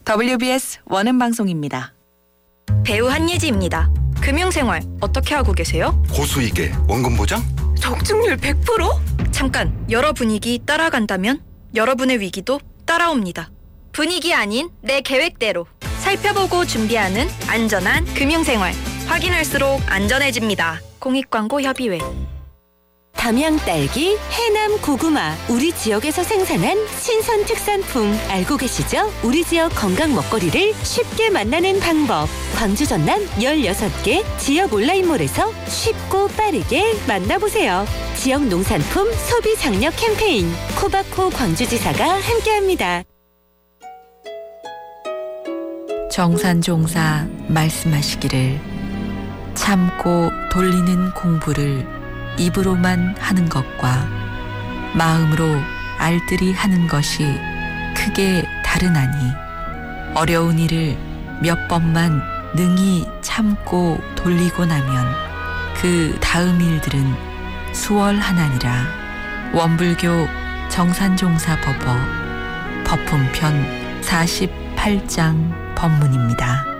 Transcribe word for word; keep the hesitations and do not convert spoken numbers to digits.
더블유비에스 원음 방송입니다. 배우 한예지입니다. 금융생활 어떻게 하고 계세요? 고수익에 원금 보장? 적중률 백 퍼센트? 잠깐, 여러 분위기 따라간다면 여러분의 위기도 따라옵니다. 분위기 아닌 내 계획대로 살펴보고 준비하는 안전한 금융생활. 확인할수록 안전해집니다. 공익광고협의회. 담양 딸기, 해남 고구마, 우리 지역에서 생산한 신선 특산품 알고 계시죠? 우리 지역 건강 먹거리를 쉽게 만나는 방법. 광주 전남 열여섯 개 지역 온라인몰에서 쉽고 빠르게 만나보세요. 지역 농산품 소비 장려 캠페인 코바코 광주지사가 함께합니다. 정산종사 말씀하시기를 참고 돌리는 공부를 입으로만 하는 것과 마음으로 알뜰히 하는 것이 크게 다르나니 어려운 일을 몇 번만 능히 참고 돌리고 나면 그 다음 일들은 수월하나니라. 원불교 정산종사법어 법품편 사십팔 장 법문입니다.